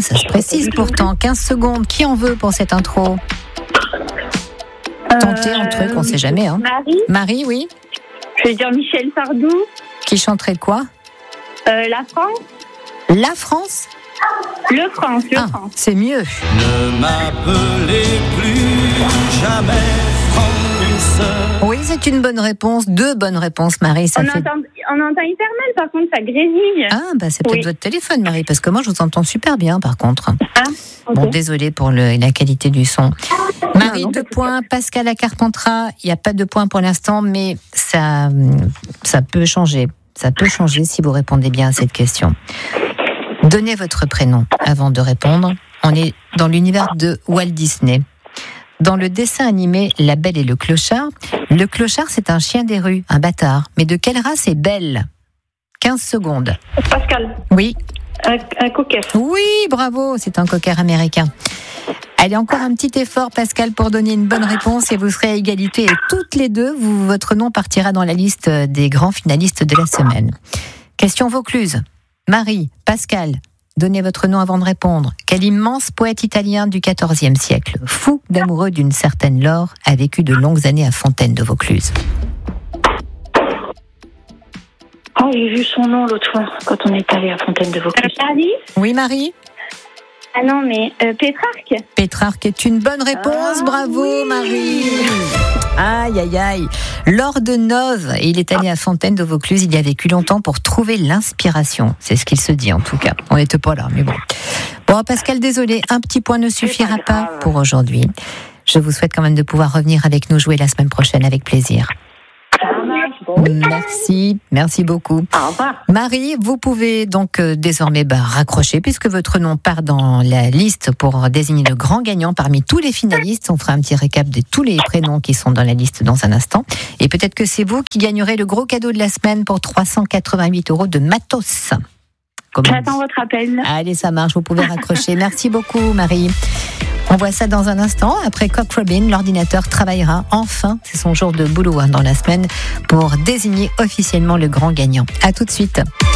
ça se précise pourtant. 15 secondes, qui en veut pour cette intro? Tentez un truc, on sait jamais. Hein. Marie, oui. Je vais dire Michel Sardou. Qui chanterait quoi? La France. La France? Le France. C'est mieux. Ne m'appelez plus jamais France. Oui, c'est une bonne réponse. 2 bonnes réponses, Marie. On entend hyper mal, par contre, ça grésille. Ah, c'est peut-être votre téléphone, Marie, parce que moi, je vous entends super bien, par contre. Ah, okay. Bon, désolée pour la qualité du son. Marie, 2 points. Pascal à Carpentras, il n'y a pas de points pour l'instant, mais ça peut changer. Ça peut changer si vous répondez bien à cette question. Donnez votre prénom avant de répondre. On est dans l'univers de Walt Disney. Dans le dessin animé La Belle et le Clochard, c'est un chien des rues, un bâtard. Mais de quelle race est Belle? 15 secondes. Pascal. Oui. Un cocker. Oui, bravo, c'est un cocker américain. Allez, encore un petit effort, Pascal, pour donner une bonne réponse et vous serez à égalité. Et toutes les deux, votre nom partira dans la liste des grands finalistes de la semaine. Question Vaucluse. Marie, Pascal, donnez votre nom avant de répondre. Quel immense poète italien du XIVe siècle, fou d'amoureux d'une certaine Laure, a vécu de longues années à Fontaine de Vaucluse? Oh, j'ai vu son nom l'autre fois, quand on est allé à Fontaine de Vaucluse. Marie? Oui, Marie? Ah non, mais Pétrarque. Pétrarque est une bonne réponse, bravo oui. Marie. Aïe, aïe, aïe. Lors de Nove, il est allé à Fontaine de Vaucluse, il y a vécu longtemps pour trouver l'inspiration. C'est ce qu'il se dit en tout cas. On n'était pas là, mais bon. Bon, Pascal, désolé, un petit point ne suffira pas pour aujourd'hui. Je vous souhaite quand même de pouvoir revenir avec nous jouer la semaine prochaine avec plaisir. Merci beaucoup. Au revoir. Marie, vous pouvez donc désormais raccrocher puisque votre nom part dans la liste pour désigner le grand gagnant parmi tous les finalistes. On fera un petit récap de tous les prénoms qui sont dans la liste dans un instant. Et peut-être que c'est vous qui gagnerez le gros cadeau de la semaine pour 388 € de matos. J'attends votre appel. Allez, ça marche, vous pouvez raccrocher. Merci beaucoup, Marie. On voit ça dans un instant. Après Cock Robin, l'ordinateur travaillera enfin, c'est son jour de boulot dans la semaine, pour désigner officiellement le grand gagnant. À tout de suite.